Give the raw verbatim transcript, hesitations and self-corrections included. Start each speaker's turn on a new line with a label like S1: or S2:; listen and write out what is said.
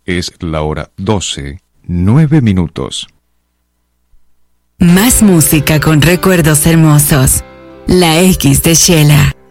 S1: Es la hora doce, nueve minutos.
S2: Más música con recuerdos hermosos. La X de Shela.